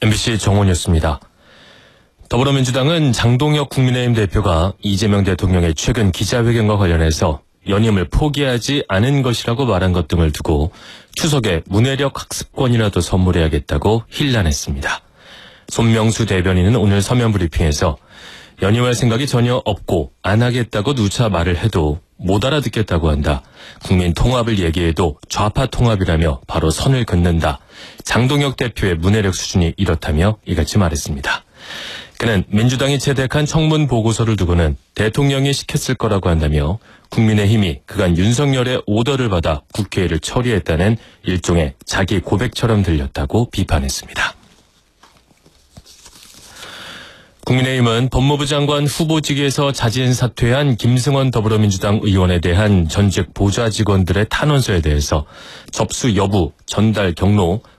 MBC 정원이었습니다. 더불어민주당은 장동혁 국민의힘 대표가 이재명 대통령의 최근 기자회견과 관련해서 연임을 포기하지 않은 것이라고 말한 것 등을 두고 추석에 문해력 학습권이라도 선물해야겠다고 hir난했습니다. 손명수 대변인은 오늘 서면 브리핑에서 연임할 생각이 전혀 없고 안 하겠다고 누차 말을 해도 못 알아듣겠다고 한다. 국민 통합을 얘기해도 좌파 통합이라며 바로 선을 긋는다. 장동혁 대표의 문해력 수준이 이렇다며 이같이 말했습니다. 그는 민주당이 채택한 청문 보고서를 두고는 대통령이 시켰을 거라고 한다며 국민의힘이 그간 윤석열의 오더를 받아 국회를 처리했다는 일종의 자기 고백처럼 들렸다고 비판했습니다. 국민의힘은 법무부 장관 후보직에서 자진 사퇴한 김승원 더불어민주당 의원에 대한 전직 보좌 직원들의 탄원서에 대해서 접수 여부, 전달 경로,